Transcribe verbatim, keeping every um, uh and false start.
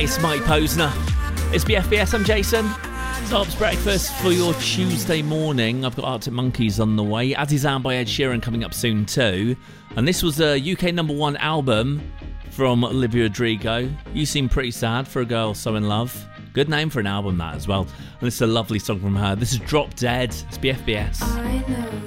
It's Mike Posner. It's B F B S, I'm Jason. Tops breakfast for your Tuesday morning. I've got Arctic Monkeys on the way. As Is by Ed Sheeran coming up soon too. And this was a U K number one album from Olivia Rodrigo. You Seem Pretty Sad for a Girl So In Love. Good name for an album, that as well. And this is a lovely song from her. This is Drop Dead. It's B F B S.